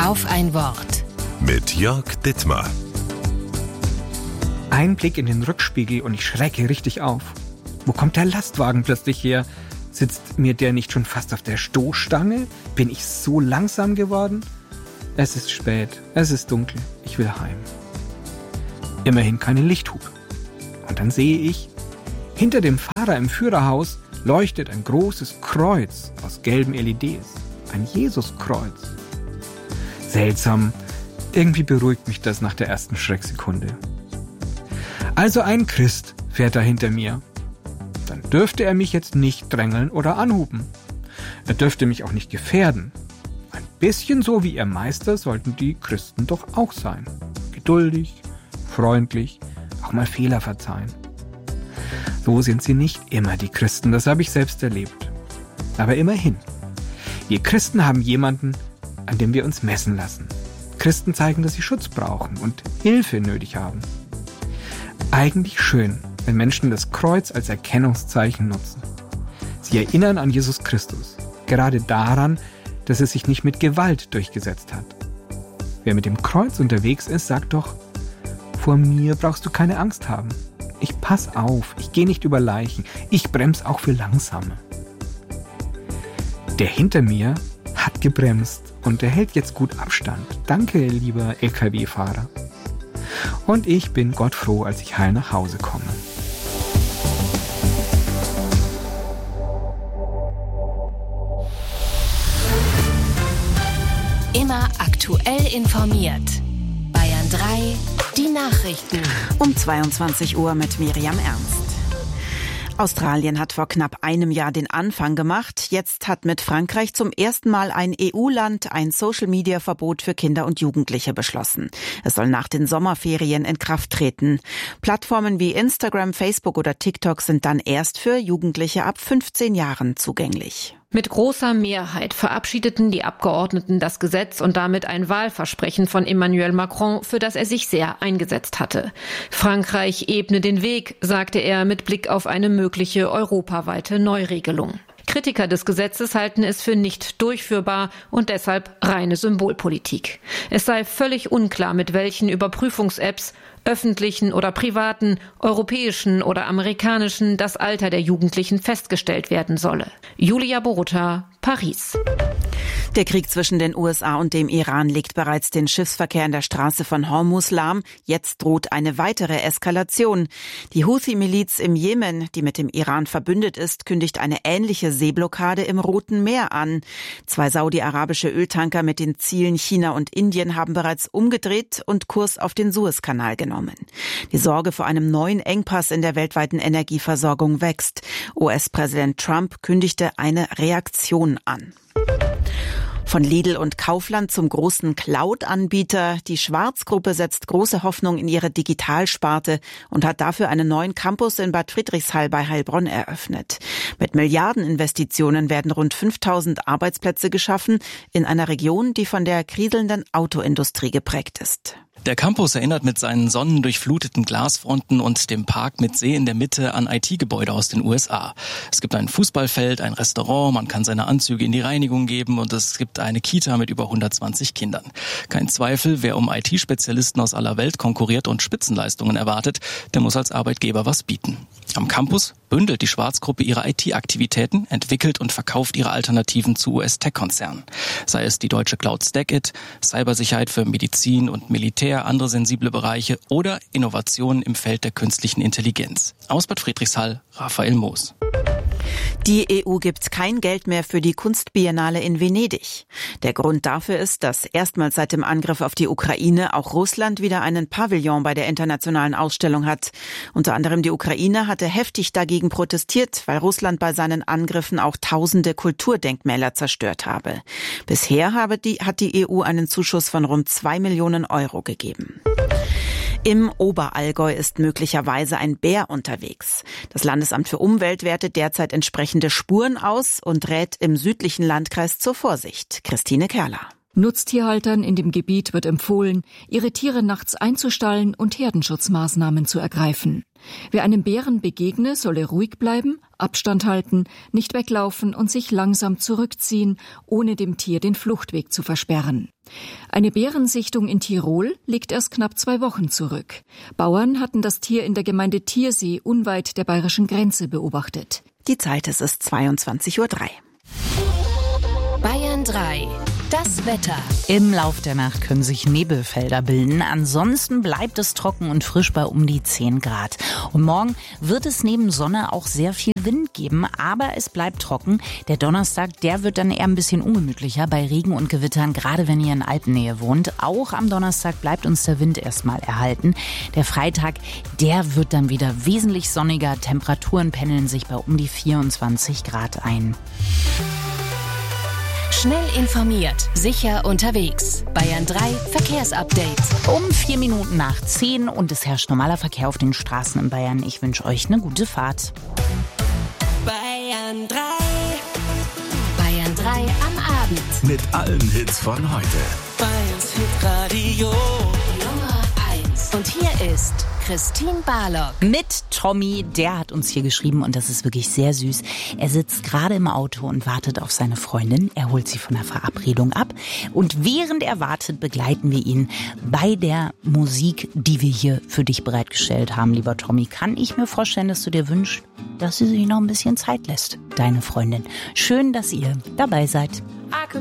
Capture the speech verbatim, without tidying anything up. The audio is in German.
Auf ein Wort. Mit Jörg Dittmar. Ein Blick in den Rückspiegel und ich schrecke richtig auf. Wo kommt der Lastwagen plötzlich her? Sitzt mir der nicht schon fast auf der Stoßstange? Bin ich so langsam geworden? Es ist spät, es ist dunkel, ich will heim. Immerhin keine Lichthupe. Und dann sehe ich, hinter dem Fahrer im Führerhaus leuchtet ein großes Kreuz aus gelben L E Ds. Ein Jesuskreuz. Seltsam, irgendwie beruhigt mich das nach der ersten Schrecksekunde. Also ein Christ fährt da hinter mir. Dann dürfte er mich jetzt nicht drängeln oder anhupen. Er dürfte mich auch nicht gefährden. Ein bisschen so wie ihr Meister sollten die Christen doch auch sein. Geduldig, freundlich, auch mal Fehler verzeihen. So sind sie nicht immer, die Christen, das habe ich selbst erlebt. Aber immerhin, wir Christen haben jemanden, an dem wir uns messen lassen. Christen zeigen, dass sie Schutz brauchen und Hilfe nötig haben. Eigentlich schön, wenn Menschen das Kreuz als Erkennungszeichen nutzen. Sie erinnern an Jesus Christus, gerade daran, dass er sich nicht mit Gewalt durchgesetzt hat. Wer mit dem Kreuz unterwegs ist, sagt doch, vor mir brauchst du keine Angst haben. Ich pass auf, ich gehe nicht über Leichen, ich bremse auch für Langsame. Der hinter mir hat gebremst und er hält jetzt gut Abstand. Danke, lieber L K W-Fahrer. Und ich bin Gott froh, als ich heil nach Hause komme. Immer aktuell informiert. Bayern drei, die Nachrichten. Um zweiundzwanzig Uhr mit Miriam Ernst. Australien hat vor knapp einem Jahr den Anfang gemacht. Jetzt hat mit Frankreich zum ersten Mal ein E U-Land ein Social-Media-Verbot für Kinder und Jugendliche beschlossen. Es soll nach den Sommerferien in Kraft treten. Plattformen wie Instagram, Facebook oder TikTok sind dann erst für Jugendliche ab fünfzehn Jahren zugänglich. Mit großer Mehrheit verabschiedeten die Abgeordneten das Gesetz und damit ein Wahlversprechen von Emmanuel Macron, für das er sich sehr eingesetzt hatte. Frankreich ebne den Weg, sagte er mit Blick auf eine mögliche europaweite Neuregelung. Kritiker des Gesetzes halten es für nicht durchführbar und deshalb reine Symbolpolitik. Es sei völlig unklar, mit welchen Überprüfungs-Apps, öffentlichen oder privaten, europäischen oder amerikanischen, das Alter der Jugendlichen festgestellt werden solle. Julia Borutta, Paris. Der Krieg zwischen den U S A und dem Iran legt bereits den Schiffsverkehr in der Straße von Hormuz lahm. Jetzt droht eine weitere Eskalation. Die Houthi-Miliz im Jemen, die mit dem Iran verbündet ist, kündigt eine ähnliche Seeblockade im Roten Meer an. Zwei saudi-arabische Öltanker mit den Zielen China und Indien haben bereits umgedreht und Kurs auf den Suezkanal genommen. Die Sorge vor einem neuen Engpass in der weltweiten Energieversorgung wächst. U S-Präsident Trump kündigte eine Reaktion an. Von Lidl und Kaufland zum großen Cloud-Anbieter. Die Schwarz-Gruppe setzt große Hoffnung in ihre Digitalsparte und hat dafür einen neuen Campus in Bad Friedrichshall bei Heilbronn eröffnet. Mit Milliardeninvestitionen werden rund fünftausend Arbeitsplätze geschaffen in einer Region, die von der kriselnden Autoindustrie geprägt ist. Der Campus erinnert mit seinen sonnendurchfluteten Glasfronten und dem Park mit See in der Mitte an I T-Gebäude aus den U S A. Es gibt ein Fußballfeld, ein Restaurant, man kann seine Anzüge in die Reinigung geben und es gibt eine Kita mit über hundertzwanzig Kindern. Kein Zweifel, wer um I T-Spezialisten aus aller Welt konkurriert und Spitzenleistungen erwartet, der muss als Arbeitgeber was bieten. Am Campus bündelt die Schwarz-Gruppe ihre I T-Aktivitäten, entwickelt und verkauft ihre Alternativen zu U S-Tech-Konzernen. Sei es die deutsche Cloud Stackit, Cybersicherheit für Medizin und Militär, andere sensible Bereiche oder Innovationen im Feld der künstlichen Intelligenz. Aus Bad Friedrichshall, Raphael Moos. Die E U gibt kein Geld mehr für die Kunstbiennale in Venedig. Der Grund dafür ist, dass erstmals seit dem Angriff auf die Ukraine auch Russland wieder einen Pavillon bei der internationalen Ausstellung hat. Unter anderem die Ukraine hatte heftig dagegen protestiert, weil Russland bei seinen Angriffen auch tausende Kulturdenkmäler zerstört habe. Bisher habe die, hat die E U einen Zuschuss von rund zwei Millionen Euro gegeben. Im Oberallgäu ist möglicherweise ein Bär unterwegs. Das Landesamt für Umwelt wertet derzeit entsprechende Spuren aus und rät im südlichen Landkreis zur Vorsicht. Christine Kerler. Nutztierhaltern in dem Gebiet wird empfohlen, ihre Tiere nachts einzustallen und Herdenschutzmaßnahmen zu ergreifen. Wer einem Bären begegne, solle ruhig bleiben, Abstand halten, nicht weglaufen und sich langsam zurückziehen, ohne dem Tier den Fluchtweg zu versperren. Eine Bärensichtung in Tirol liegt erst knapp zwei Wochen zurück. Bauern hatten das Tier in der Gemeinde Tiersee unweit der bayerischen Grenze beobachtet. Die Zeit ist es zweiundzwanzig Uhr drei. Bayern drei. Das Wetter. Im Lauf der Nacht können sich Nebelfelder bilden. Ansonsten bleibt es trocken und frisch bei um die zehn Grad. Und morgen wird es neben Sonne auch sehr viel Wind geben, aber es bleibt trocken. Der Donnerstag, der wird dann eher ein bisschen ungemütlicher bei Regen und Gewittern, gerade wenn ihr in Alpennähe wohnt. Auch am Donnerstag bleibt uns der Wind erstmal erhalten. Der Freitag, der wird dann wieder wesentlich sonniger. Temperaturen pendeln sich bei um die vierundzwanzig Grad ein. Schnell informiert, sicher unterwegs. Bayern drei Verkehrsupdate. Um vier Minuten nach zehn und es herrscht normaler Verkehr auf den Straßen in Bayern. Ich wünsche euch eine gute Fahrt. Bayern drei. Bayern drei am Abend. Mit allen Hits von heute. Bayerns Hitradio Nummer eins. Und hier ist Christine Barlock. Mit Tommy, der hat uns hier geschrieben und das ist wirklich sehr süß. Er sitzt gerade im Auto und wartet auf seine Freundin. Er holt sie von der Verabredung ab. Und während er wartet, begleiten wir ihn bei der Musik, die wir hier für dich bereitgestellt haben, lieber Tommy. Kann ich mir vorstellen, dass du dir wünschst, dass sie sich noch ein bisschen Zeit lässt, deine Freundin. Schön, dass ihr dabei seid. I could